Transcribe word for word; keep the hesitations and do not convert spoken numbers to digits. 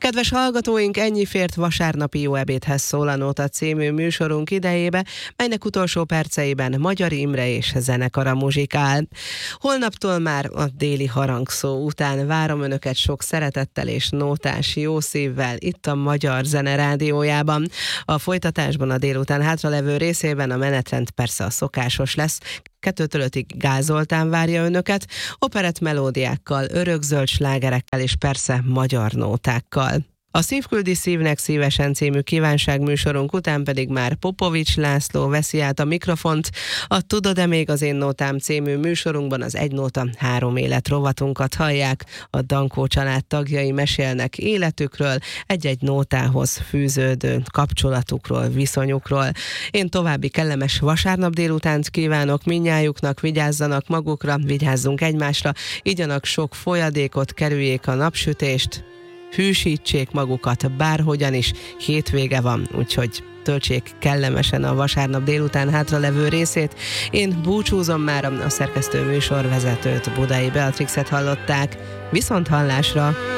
Kedves hallgatóink, ennyi fért vasárnapi Jó ebédhez szól a Nóta című műsorunk idejébe, melynek utolsó perceiben Magyar Imre és zenekara muzsikál. Holnaptól már a déli harangszó után várom Önöket sok szeretettel és nótás jó szívvel itt a Magyar Zene Rádiójában. A folytatásban a délután hátralevő részében a menetrend persze a szokásos lesz. Kettőtől ötig Gál Zoltán várja Önöket, operett melódiákkal, örökzöld slágerekkel és persze magyar nótákkal. A Szív küldi szívnek szívesen című kívánságműsorunk után pedig már Popovics László veszi át a mikrofont. A Tudod-e még az én nótám című műsorunkban az Egy nóta három élet rovatunkat hallják. A Dankó család tagjai mesélnek életükről, egy-egy nótához fűződő kapcsolatukról, viszonyukról. Én további kellemes vasárnap délutánt kívánok mindnyájuknak, vigyázzanak magukra, vigyázzunk egymásra, igyanak sok folyadékot, kerüljék a napsütést, hűsítsék magukat bárhogyan is, hétvége van, úgyhogy töltsék kellemesen a vasárnap délután hátralevő részét. Én búcsúzom már, a szerkesztő műsorvezetőt, Budai Beatrixet hallották. Viszont hallásra!